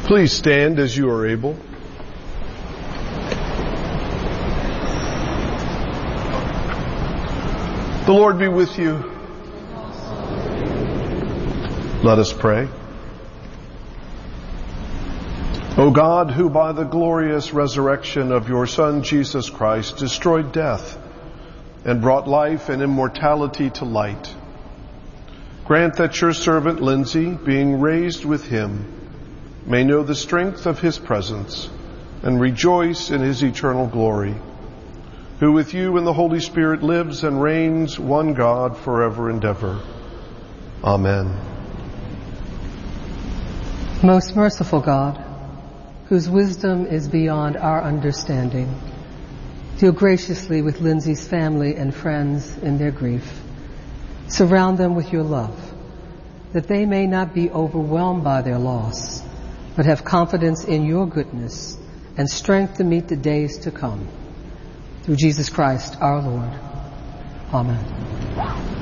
Please stand as you are able. The Lord be with you. Let us pray. O God, who by the glorious resurrection of your Son Jesus Christ destroyed death and brought life and immortality to light, grant that your servant Lindsay, being raised with him, may know the strength of his presence and rejoice in his eternal glory, who with you and the Holy Spirit lives and reigns one God forever and ever. Amen. Most merciful God, whose wisdom is beyond our understanding, deal graciously with Lindsay's family and friends in their grief. Surround them with your love, that they may not be overwhelmed by their loss, but have confidence in your goodness and strength to meet the days to come. Through Jesus Christ our Lord. Amen.